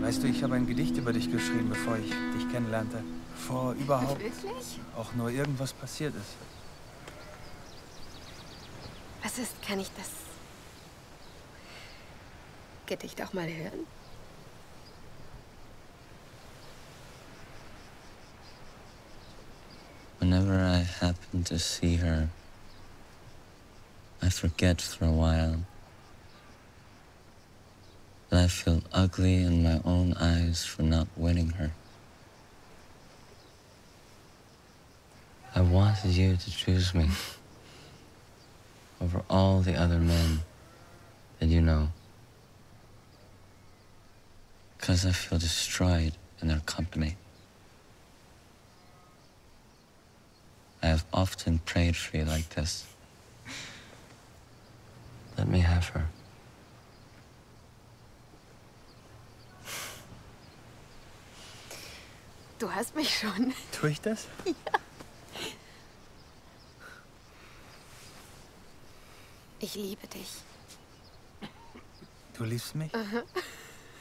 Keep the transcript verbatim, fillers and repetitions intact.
Weißt du, ich habe ein Gedicht über dich geschrieben, bevor ich dich kennenlernte. Bevor überhaupt Wirklich? auch nur irgendwas passiert ist. Was ist, kann ich das Gedicht auch mal hören? Whenever I happen to see her, I forget for a while that I feel ugly in my own eyes for not winning her. I wanted you to choose me over all the other men that you know, because I feel destroyed in their company. I have often prayed for you like this. Let me have her. Du hast mich schon. Tue ich das? Ja. Ich liebe dich. Du liebst mich? Aha.